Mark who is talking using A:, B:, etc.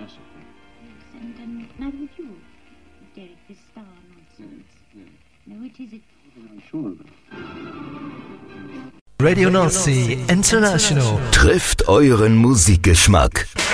A: philosophy.
B: Yes, and neither would you, Derek, this star nonsense. No, it isn't.
A: I'm sure of it.
C: Radio Nazi International
D: trifft euren Musikgeschmack.